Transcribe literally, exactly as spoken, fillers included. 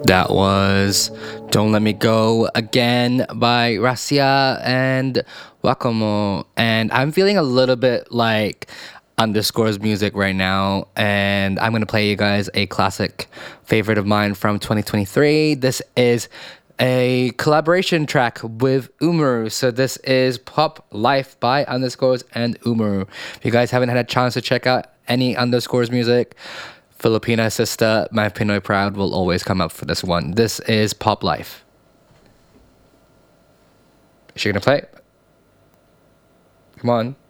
That was Don't Let Me Go Again by Racia and Wakamo. And I'm feeling a little bit like underscores music right now. And I'm going to play you guys a classic favorite of mine from twenty twenty-three. This is a collaboration track with Umaru. So this is Pop Life by Underscores and Umaru. If you guys haven't had a chance to check out any Underscores music, Filipina sister, My Pinoy Proud will always come up for this one. This is Pop Life. Is she gonna play? Come on.